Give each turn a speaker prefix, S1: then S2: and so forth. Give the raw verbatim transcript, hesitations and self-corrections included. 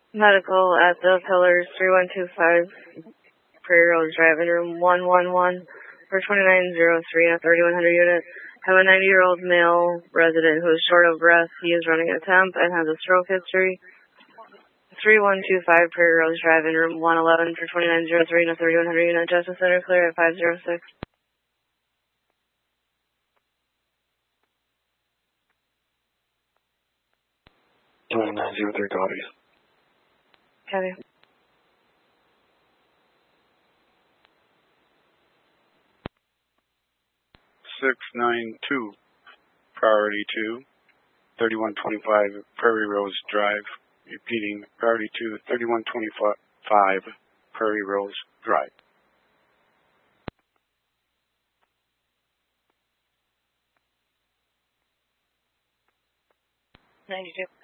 S1: Medical at the Pillars, three one two five Prairie Rose Drive, in room one one one for twenty-nine oh three in a thirty-one hundred unit. Have a ninety-year-old male resident who is short of breath. He is running a temp and has a stroke history. three one two five Prairie Rose Drive, in room one eleven for twenty-nine oh three in a thirty-one hundred unit. Justice Center clear at five oh six.
S2: twenty-nine oh three copies.
S1: Copy.
S3: six nine two, priority two, thirty-one twenty-five Prairie Rose Drive. Repeating, priority two, thirty-one twenty-five Prairie Rose Drive.
S1: ninety-two.